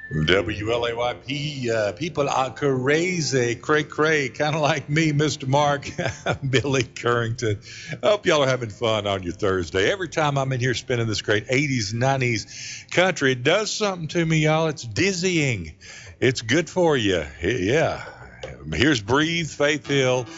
WLAYP, people are crazy, cray, kind of like me, Mr. Mark, Billy Currington. I hope y'all are having fun on your Thursday. Every time I'm in here spinning this great 80s, 90s country, it does something to me, y'all. It's dizzying. It's good for you. Yeah. Here's Breathe, Faith Hill.